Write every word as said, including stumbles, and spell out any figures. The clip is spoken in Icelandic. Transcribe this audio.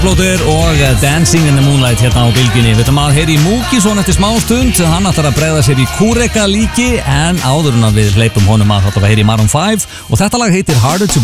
Plóter og Dancing in the Moonlight hérna á bylgjunni. Við ætlum að heyri í Múkisson eftir smá stund. Hann ætlar að bregða sér í Kúreka líki, en áður en að við hleypum honum að þetta var heyri í Maroon five og þetta lag heitir Harder to